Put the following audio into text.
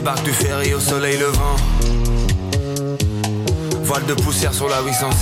Débarque du ferry au soleil levant. Voile de poussière sur la 800.